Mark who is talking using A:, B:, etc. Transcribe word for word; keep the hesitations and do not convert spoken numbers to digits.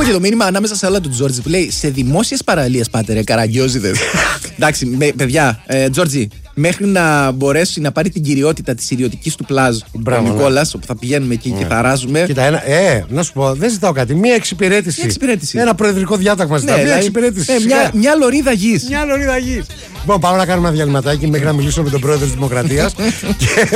A: Έχουμε και το μήνυμα ανάμεσα σε όλα του Τζόρτζι που λέει: σε δημόσιες παραλίες πάτε, ρε καραγκιόζιδες. Εντάξει, παιδιά, ε, Τζόρτζι, μέχρι να μπορέσει να πάρει την κυριότητα της ιδιωτικής του πλάζ ο Νικόλας, όπου θα πηγαίνουμε εκεί και θα ράζουμε.
B: Κοίτα, ένα, ε, να σου πω, δεν ζητάω κάτι. Μία εξυπηρέτηση.
A: Μία εξυπηρέτηση.
B: Ένα προεδρικό διάταγμα ζητάω.
A: Ναι,
B: μία
A: δηλαδή,
B: εξυπηρέτηση.
A: Ε, μια, μια λωρίδα γης.
B: Μια λωρίδα γης. Λοιπόν, πάμε να κάνουμε ένα διαλυματάκι μέχρι να μιλήσουμε με τον πρόεδρο της Δημοκρατίας.